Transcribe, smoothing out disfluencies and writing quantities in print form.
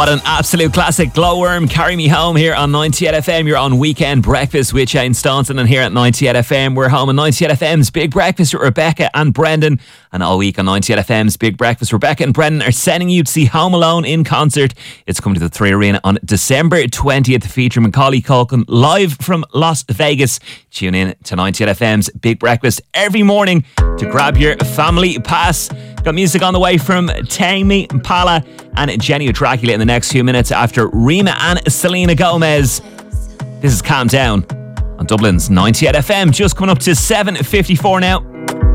What an absolute classic, Glowworm, Carry Me Home here on 98 FM. You're on Weekend Breakfast with Shane Staunton, and here at 98 FM, we're home on 98 FM's Big Breakfast with Rebecca and Brendan. And all week on 98 FM's Big Breakfast, Rebecca and Brendan are sending you to see Home Alone in concert. It's coming to the 3 Arena on December 20th, featuring Macaulay Culkin live from Las Vegas. Tune in to 98 FM's Big Breakfast every morning to grab your family pass. Got music on the way from Tame Impala and Jenny Dracula in the next few minutes after Rima and Selena Gomez. This is Calm Down on Dublin's 98 FM, just coming up to 7:54 now.